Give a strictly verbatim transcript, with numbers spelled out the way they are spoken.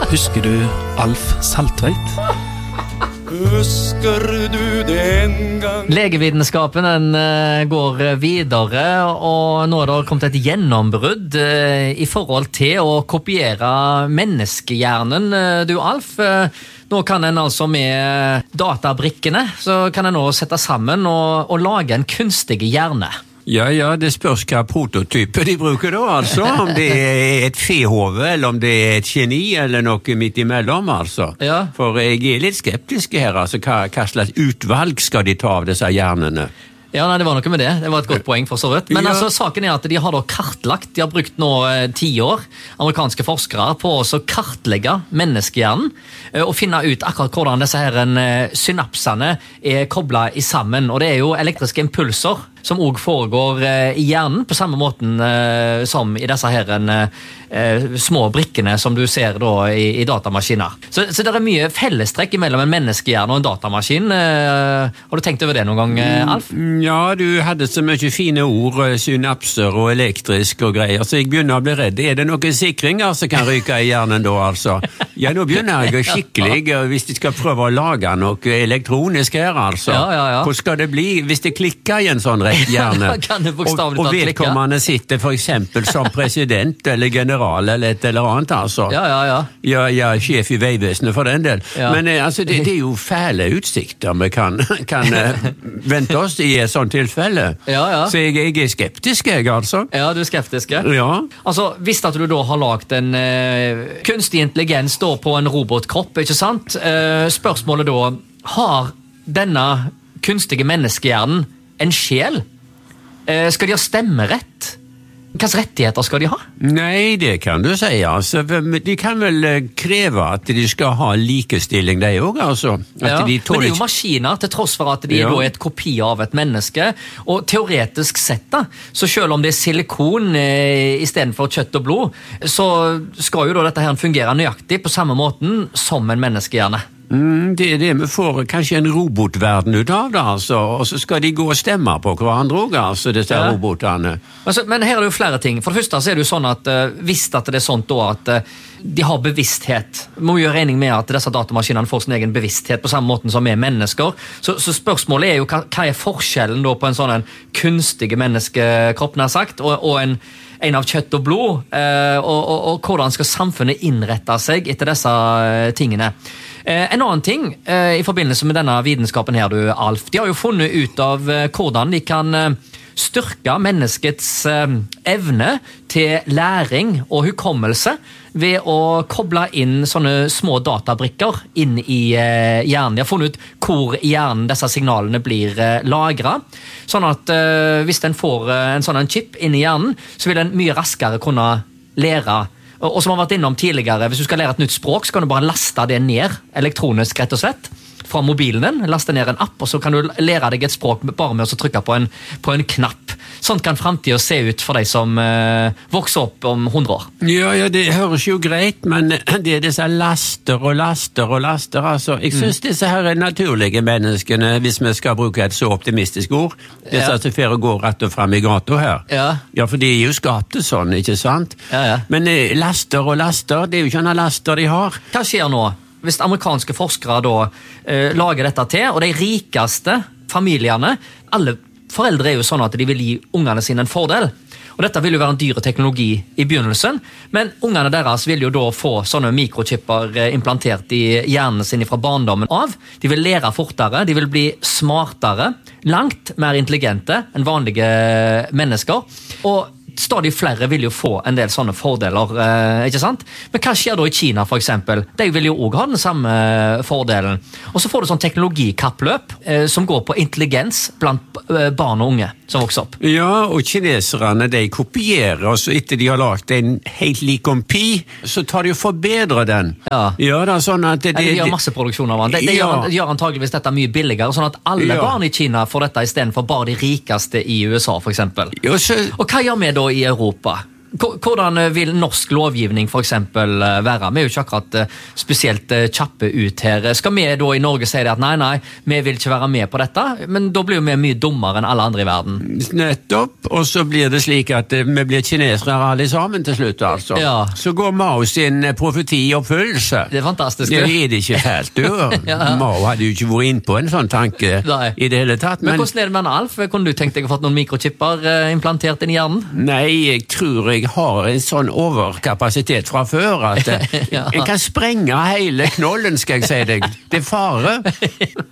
Husker du Alf Saltveit? Husker du den gang? Legevitenskapen den uh, går videre, og nå har det kommet et gjennombrudd uh, i forhold til å kopiere menneskehjernen, uh, du Alf. Uh, nå kan en altså med databrikkene, så kan en nå sette sammen og, og lage en kunstig hjerne. Ja, ja, det spørs hva prototype de bruker da, altså. Om det er et fehove, eller om det er et geni, eller noe midt imellom, altså. Ja. For jeg er litt skeptisk her, altså. Hva, hva slags utvalg skal de ta av disse hjernene? Ja, nei, det var noe med det. Det var et godt poeng for så vidt. Men Ja. altså, saken er at de har da kartlagt, de har brukt nå eh, ti år, amerikanske forskere, på å kartlegge menneskehjernen, eh, og finne ut akkurat hvordan disse her eh, synapsene er koblet i sammen. Og det er jo elektriske impulser som også foregår eh, i hjernen, på samme måten eh, som i disse her eh, små brikkene som du ser da i, i datamaskiner. Så, så det er mye fellestrekk mellom en menneskehjerne og en datamaskin. Eh, har du tenkt over det noen gang, eh, Alf? Ja, du hadde så mye fine ord, synapser og elektrisk og greier, så jeg begynner å bli redd. Er det noen sikringer som kan ryke i hjernen da, altså? Ja, nå begynner jeg skikkelig, hvis de skal prøve å lage noe elektronisk her, altså. Ja, ja, ja. Hvor skal det bli hvis det klikker i en sånn rett hjerne? Kan det bokstavelig og, og talt klikke? vedkommende sitter for eksempel som president eller general eller et eller annet, altså. Ja, ja, ja. Ja, ja, sjef i Veivesenet for den del. Ja. Men eh, altså, det, det er jo fæle utsikter vi kan, kan eh, vente oss i et sånt tilfelle. Ja, ja. Så jeg, jeg er skeptisk, jeg, altså. Ja, du er skeptisk, ja. Ja. Altså, hvis at du da har lagt en eh, kunstig intelligens da på en robotkropp, ikke sant? Eh, spørsmålet da, har denne kunstige menneskehjernen en sjel? Eh, skal de ha stemmerett? Hvilke rettigheter skal de ha? Nei, det kan du si, altså. De kan vel eh, kreve at de skal ha likestilling, de også, altså. At Ja, de men tåler det er jo ikke- maskiner, til tross for at de Ja. er da et kopi av et menneske. Og teoretisk sett da, så selv om det er silikon eh, i stedet for kjøtt og blod, så skal jo da dette her fungere nøyaktig på samme måten som en menneskehjerne. Mm, det er det vi får kanskje en robotverden ut av det, altså. Og så skal de gå og stemme på hverandre også, altså, disse Ja. robotene. Altså, men her er det jo flere ting. For det første så er det jo sånn at uh, hvis at det er sånt da at uh, de har bevissthet, må jo gjøre regning med at disse datamaskinene får sin egen bevissthet på samme måten som vi er mennesker. Så, så spørsmålet er jo hva, hva er forskjellen da på en sånn en kunstig menneskekropp, nær sagt, og, og en, en av kjøtt og blod, uh, og, og, og hvordan skal samfunnet innrette seg etter disse uh, tingene. Eh, en annen ting eh, i forbindelse med denne vitenskapen her, du Alf, de har jo funnet ut av eh, hvordan de kan eh, styrke menneskets eh, evne til læring og hukommelse ved å koble inn sånne små databrikker inn i eh, hjernen. De har funnet ut hvor i hjernen disse signalene blir eh, lagret, sånn at eh, hvis den får eh, en sånn en chip inn i hjernen, så vil den mye raskere kunne lære. Og som har vært innom tidligere, hvis du skal lære et nytt språk, så kan du bare laste det ned elektronisk, rett og slett, fra mobilen din, laste ned en app, og så kan du lære deg et språk bare med å trykke på en, på en knapp. Sånn kan fremtiden se ut for deg som eh, vokser opp om hundre år. Ja, ja, det høres jo greit, men det er disse laster og laster og laster, altså. Jeg synes mm. disse her er naturlige menneskene, hvis vi skal bruke et så optimistisk ord, disse Ja. som fer å gå rett og frem i gata her. Ja. Ja, for de er jo skapt sånn, ikke sant? Ja, ja. Men eh, laster og laster, det er jo ikke noen laster de har. Hva skjer nå? Hvis amerikanske forskere da eh, lager dette til, og de rikeste familiene, alle foreldre er jo sånn at de vil gi ungene sine en fordel. Og dette vil jo være en dyre teknologi i begynnelsen, men ungene deres vil jo da få sånne mikrochipper eh, implantert i hjernen sin fra barndommen av. De vil lære fortere, de vil bli smartere, langt mer intelligente enn vanlige mennesker. Og stadig flere vil jo få en del sånne fordeler, eh, ikke sant? Men hva skjer da i Kina, for eksempel? De vil jo også ha den samme fordelen. Og så får du sånn teknologikappløp eh, som går på intelligens blant eh, barn og unge som vokser opp. Ja, og kineserne, de kopierer, og så etter de har lagt en helt lik kopi, så tar de og forbedrer den. Ja. Ja, det er sånn at det, De gjør masse produksjon av den. De, de, Ja. gjør, de gjør antageligvis dette mye billigere, sånn at alle Ja. barn i Kina får dette i stedet for bare de rikeste i U S A, for eksempel. Ja, så, Og hva gjør vi da i Europa? H- Hvordan vil norsk lovgivning for eksempel være? Vi er jo ikke akkurat eh, spesielt eh, kjappe ut her. Skal vi da i Norge si det at nei, nei, vi vil ikke være med på dette, men da blir jo vi mye dummere enn alle andre i verden. Nettopp, og så blir det slik at eh, vi blir kinesere alle sammen til slutt, altså. Ja. Så går Mao sin eh, profeti i oppfyllelse. Det er fantastisk. Det er det ikke helt, du. Ja. Mao hadde jo ikke vært inn på en sånn tanke Nei. i det hele tatt. Men, men hvordan er det med Alf? Kunne du tenkt deg å fått noen mikrochipper eh, implantert inn i hjernen? Nei, jeg tror jeg har en sånn overkapasitet fra før at eh, Ja. jeg kan sprenge hele knollen, skal jeg si deg. Det er fare.